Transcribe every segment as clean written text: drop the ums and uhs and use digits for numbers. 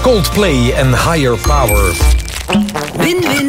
Coldplay en Higher Power. Win-win.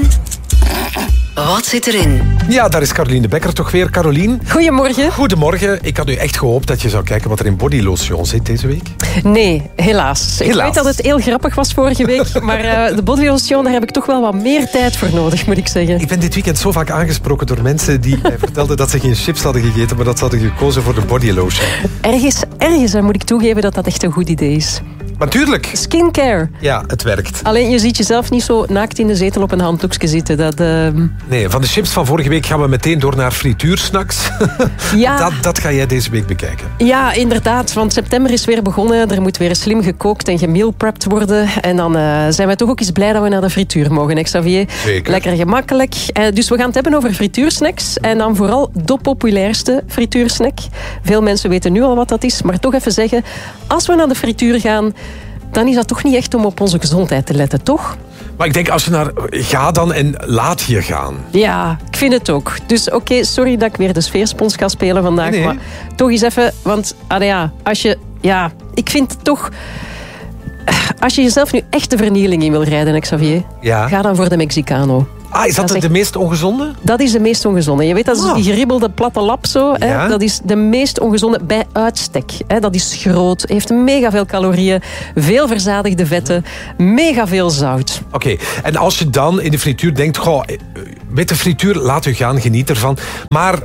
Wat zit erin? Ja, daar is Caroline de Bekker toch weer. Caroline. Goedemorgen. Goedemorgen. Ik had nu echt gehoopt dat je zou kijken wat er in Body Lotion zit deze week. Nee, helaas. Ik weet dat het heel grappig was vorige week, maar de Body Lotion, daar heb ik toch wel wat meer tijd voor nodig, moet ik zeggen. Ik ben dit weekend zo vaak aangesproken door mensen die mij vertelden dat ze geen chips hadden gegeten, maar dat ze hadden gekozen voor de Body Lotion. Ergens moet ik toegeven dat dat echt een goed idee is. Natuurlijk. Skincare. Ja, het werkt. Alleen je ziet jezelf niet zo naakt in de zetel op een handdoekje zitten. Nee, van de chips van vorige week gaan we meteen door naar frituursnacks. Ja. Dat ga jij deze week bekijken. Ja, inderdaad. Want september is weer begonnen. Er moet weer slim gekookt en gemealprept worden. En dan zijn wij toch ook eens blij dat we naar de frituur mogen, hè, Xavier? Zeker. Lekker gemakkelijk. Dus we gaan het hebben over frituursnacks. En dan vooral de populairste frituursnack. Veel mensen weten nu al wat dat is. Maar toch even zeggen, als we naar de frituur gaan, dan is dat toch niet echt om op onze gezondheid te letten, toch? Maar ik denk, als je naar ga dan en laat je gaan. Ja, ik vind het ook. Dus oké, sorry dat ik weer de sfeerspons ga spelen vandaag. Nee. Maar toch eens even, want als je... Ja, ik vind toch... Als je jezelf nu echt de vernieling in wil rijden, Xavier, ga dan voor de Mexicano. Ah, is dat de meest ongezonde? Dat is de meest ongezonde. Je weet, dat is die geribbelde platte lap zo. Ja. Hè? Dat is de meest ongezonde bij uitstek. Hè? Dat is groot, heeft mega veel calorieën, veel verzadigde vetten, mega veel zout. Oké, en als je dan in de frituur denkt, goh, met de frituur, laat u gaan, geniet ervan. Maar...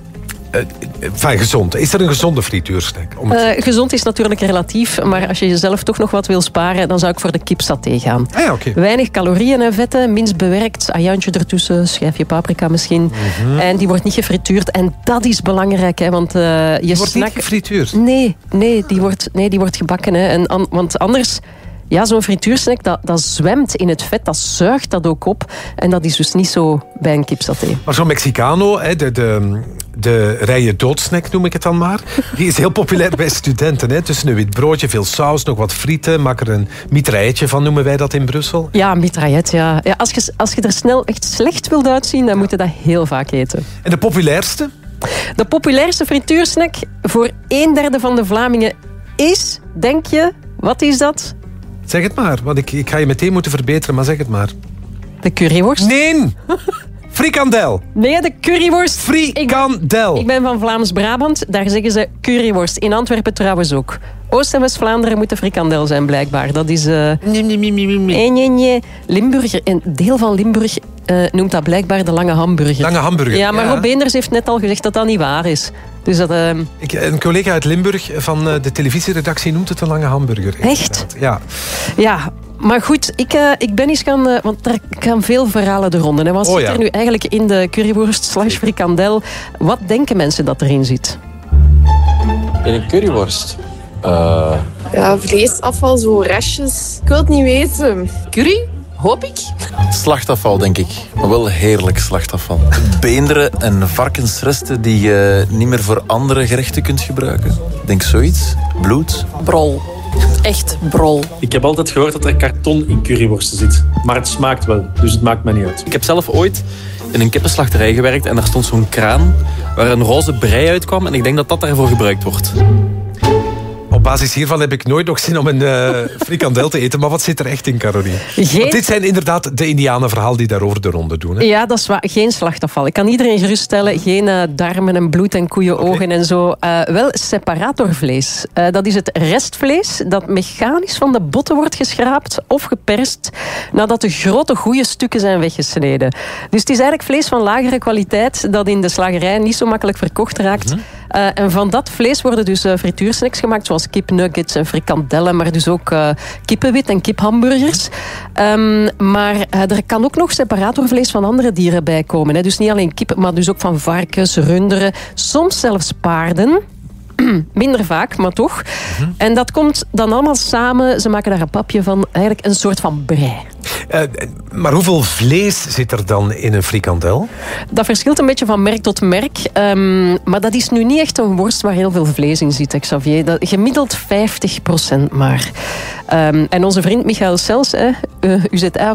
gezond. Is er een gezonde frituursnack? Gezond is natuurlijk relatief, maar als je jezelf toch nog wat wil sparen, dan zou ik voor de kipsaté gaan. Ah, okay. Weinig calorieën en vetten, minst bewerkt, ajuintje ertussen, schijfje paprika misschien. Mm-hmm. En die wordt niet gefrituurd. En dat is belangrijk, hè, want je wordt niet gefrituurd? Nee, die wordt gebakken. Hè. Want anders... Ja, zo'n frituursnack, dat zwemt in het vet, dat zuigt dat ook op. En dat is dus niet zo bij een kipsaté. Maar zo'n Mexicano, de rijen doodsnack noem ik het dan maar, die is heel populair bij studenten. Hè? Tussen een wit broodje, veel saus, nog wat frieten. Maak er een mitrailletje van, noemen wij dat in Brussel. Ja, mitraillet, ja. Als je er snel echt slecht wilt uitzien, dan moet je dat heel vaak eten. En de populairste? De populairste frituursnack voor 1/3 van de Vlamingen is, denk je, wat is dat? Zeg het maar, want ik ga je meteen moeten verbeteren, maar zeg het maar. De curryworst? Nee! Frikandel. Nee, de curryworst. Frikandel. Ik ben van Vlaams-Brabant, daar zeggen ze curryworst. In Antwerpen trouwens ook. Oost- en West-Vlaanderen moet de frikandel zijn, blijkbaar. Dat is... Nee. Limburg, een deel van Limburg noemt dat blijkbaar de lange hamburger. Lange hamburger. Ja, maar Rob Beenders heeft net al gezegd dat dat niet waar is. Dus dat... Een collega uit Limburg van de televisieredactie noemt het een lange hamburger. Echt? Ja. Ja. Maar goed, ik ben eens gaan... want er gaan veel verhalen de ronde. Hè. Wat zit er nu eigenlijk in de curryworst / frikandel? Wat denken mensen dat erin zit? In een curryworst? Ja, vleesafval, zo restjes. Ik wil het niet weten. Curry? Hoop ik. Slachtafval, denk ik. Maar wel heerlijk slachtafval. Beenderen en varkensresten die je niet meer voor andere gerechten kunt gebruiken. Denk zoiets. Bloed. Brol. Echt brol. Ik heb altijd gehoord dat er karton in curryworsten zit. Maar het smaakt wel, dus het maakt me niet uit. Ik heb zelf ooit in een kippenslachterij gewerkt en daar stond zo'n kraan waar een roze brei uitkwam en ik denk dat dat daarvoor gebruikt wordt. Op basis hiervan heb ik nooit nog zin om een frikandel te eten. Maar wat zit er echt in, Caroline? Want dit zijn inderdaad de Indianenverhalen die daarover de ronde doen. Hè? Ja, dat is waar. Geen slachtafval. Ik kan iedereen geruststellen. Geen darmen en bloed en koeienogen en zo. Wel separatorvlees. Dat is het restvlees dat mechanisch van de botten wordt geschraapt of geperst nadat de grote goede stukken zijn weggesneden. Dus het is eigenlijk vlees van lagere kwaliteit dat in de slagerij niet zo makkelijk verkocht raakt. Mm-hmm. En van dat vlees worden dus frituursnacks gemaakt, zoals kipnuggets en frikandellen, maar dus ook kippenwit en kiphamburgers. Maar er kan ook nog separatorvlees van andere dieren bij komen. Hè. Dus niet alleen kip, maar dus ook van varkens, runderen, soms zelfs paarden. Minder vaak, maar toch. Mm-hmm. En dat komt dan allemaal samen. Ze maken daar een papje van. Eigenlijk een soort van brei. Maar hoeveel vlees zit er dan in een frikandel? Dat verschilt een beetje van merk tot merk. Maar dat is nu niet echt een worst waar heel veel vlees in zit, Xavier. Gemiddeld 50% maar. En onze vriend Michael Sels,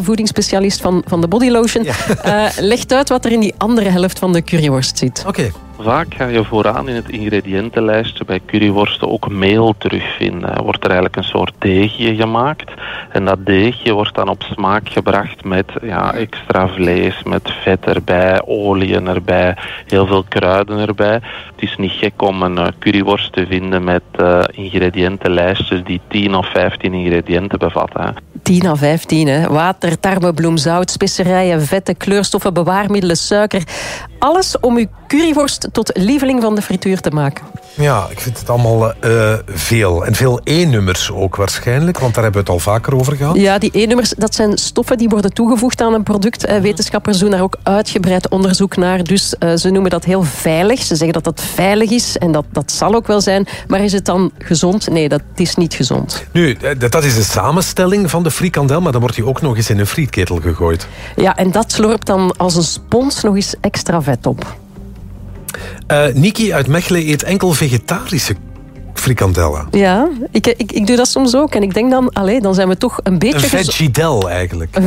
UZA-voedingsspecialist van de Body Lotion, legt uit wat er in die andere helft van de curryworst zit. Oké. Vaak ga je vooraan in het ingrediëntenlijstje bij curryworsten ook meel terugvinden. Wordt er eigenlijk een soort deegje gemaakt. En dat deegje wordt dan op smaak gebracht met extra vlees, met vet erbij, olie erbij, heel veel kruiden erbij. Het is niet gek om een curryworst te vinden met ingrediëntenlijstjes die 10 of 15 ingrediënten bevatten. Hè. 10 à 15, hè. Water, tarwe, bloem, zout, specerijen, vetten, kleurstoffen, bewaarmiddelen, suiker. Alles om uw curryworst tot lieveling van de frituur te maken. Ja, ik vind het allemaal veel. En veel E-nummers ook waarschijnlijk, want daar hebben we het al vaker over gehad. Ja, die E-nummers, dat zijn stoffen die worden toegevoegd aan een product. Wetenschappers doen daar ook uitgebreid onderzoek naar. Dus ze noemen dat heel veilig. Ze zeggen dat dat veilig is en dat zal ook wel zijn. Maar is het dan gezond? Nee, dat is niet gezond. Nu, dat is de samenstelling van de frikandel, maar dan wordt die ook nog eens in een frietketel gegooid. Ja, en dat slorpt dan als een spons nog eens extra vet op. Niki uit Mechelen eet enkel vegetarische frikandellen. Ja, ik doe dat soms ook. En ik denk dan zijn we toch een beetje... Een vegidel eigenlijk.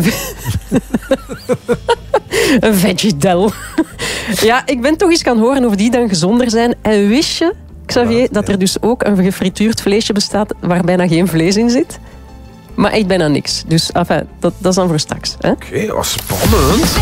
Een vegidel. Ja, ik ben toch eens gaan horen of die dan gezonder zijn. En wist je, Xavier, dat er dus ook een gefrituurd vleesje bestaat waar bijna geen vlees in zit? Maar ik ben aan niks. Dus dat is dan voor straks. Oké, wat spannend.